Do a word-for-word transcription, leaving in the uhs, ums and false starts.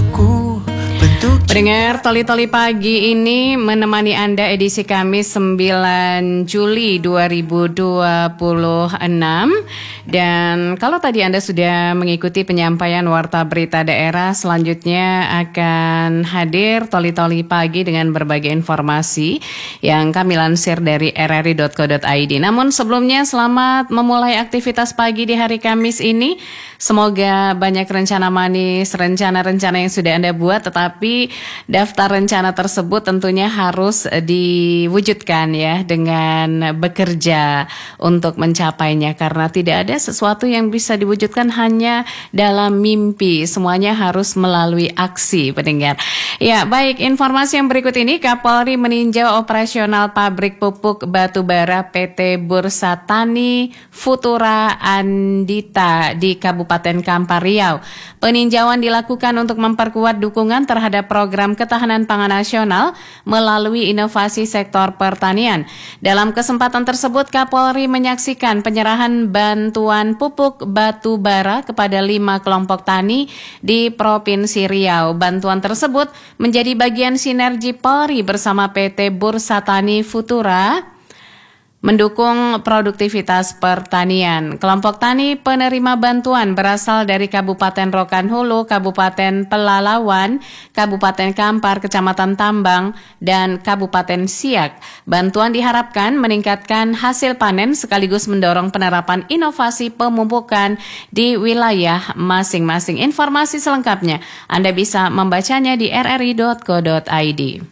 untukku. Pendengar Toli-Toli Pagi ini menemani Anda edisi Kamis sembilan Juli dua ribu dua puluh enam. Dan kalau tadi Anda sudah mengikuti penyampaian Warta Berita Daerah, selanjutnya akan hadir Toli-Toli Pagi dengan berbagai informasi yang kami lansir dari r r i dot co dot i d. Namun sebelumnya, selamat memulai aktivitas pagi di hari Kamis ini. Semoga banyak rencana manis, rencana-rencana yang sudah Anda buat, tetapi daftar rencana tersebut tentunya harus diwujudkan ya dengan bekerja untuk mencapainya, karena tidak ada sesuatu yang bisa diwujudkan hanya dalam mimpi. Semuanya harus melalui aksi, pendengar. Ya, baik, informasi yang berikut ini, Kapolri meninjau operasional pabrik pupuk batubara P T Bursa Tani Futura Andita di Kabupaten Kampar Riau. Peninjauan dilakukan untuk memperkuat dukungan terhadap program ketahanan pangan nasional melalui inovasi sektor pertanian. Dalam kesempatan tersebut, Kapolri menyaksikan penyerahan bantuan pupuk batu bara kepada lima kelompok tani di Provinsi Riau. Bantuan tersebut menjadi bagian sinergi Polri bersama P T Bursa Tani Futura mendukung produktivitas pertanian. Kelompok tani penerima bantuan berasal dari Kabupaten Rokan Hulu, Kabupaten Pelalawan, Kabupaten Kampar, Kecamatan Tambang, dan Kabupaten Siak. Bantuan diharapkan meningkatkan hasil panen sekaligus mendorong penerapan inovasi pemupukan di wilayah masing-masing. Informasi selengkapnya Anda bisa membacanya di r r i dot co dot i d.